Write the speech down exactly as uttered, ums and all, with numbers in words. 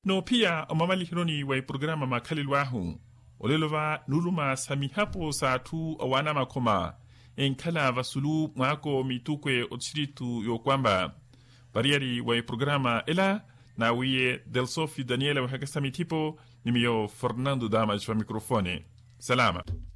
no pia amamalihironi wa programa makhalilwahu olelova nuluma sami hapo saatu awana makoma enkala vasulu mwako mitukwe otsiritu yo kwamba bariari wa programa ela na wiye del Sofi Daniela wa hakasamitipo nimiyo Fernando Damas wa mikrofone. Salama.